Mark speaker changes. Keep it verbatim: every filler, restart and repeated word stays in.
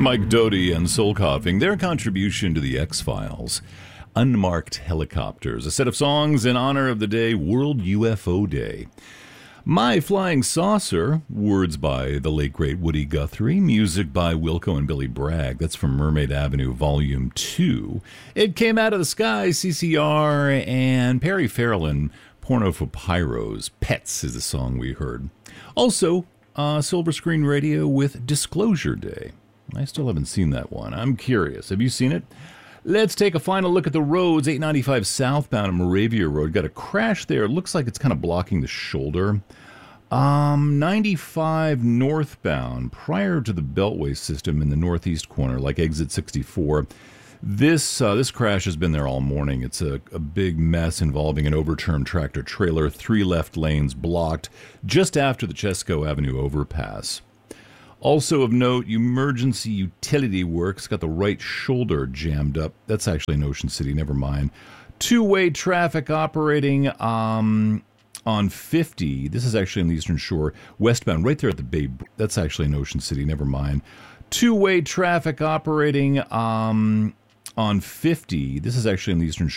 Speaker 1: Mike Doty and Soul Coughing, their contribution to the X-Files. Unmarked Helicopters, a set of songs in honor of the day, World U F O Day. My Flying Saucer, words by the late great Woody Guthrie, music by Wilco and Billy Bragg. That's from Mermaid Avenue Volume two. It Came Out of the Sky, C C R, and Perry Farrell, Porno for Pyros. Pets is the song we heard. Also, uh, Silver Screen Radio with Disclosure Day. I still haven't seen that one. I'm curious. Have you seen it? Let's take a final look at the roads. eight ninety-five southbound at Moravia Road. Got a crash there. It looks like it's kind of blocking the shoulder. Um, ninety-five northbound, prior to the Beltway system in the northeast corner, like exit sixty-four. This uh, this crash has been there all morning. It's a, a big mess involving an overturned tractor trailer. Three left lanes blocked just after the Chesco Avenue overpass. Also of note, emergency utility works. Got the right shoulder jammed up. That's actually in Ocean City. Never mind. Two-way traffic operating um, on fifty. This is actually on the Eastern Shore. Westbound, right there at the Bay. That's actually in Ocean City. Never mind. Two-way traffic operating um, on fifty. This is actually on the Eastern Shore.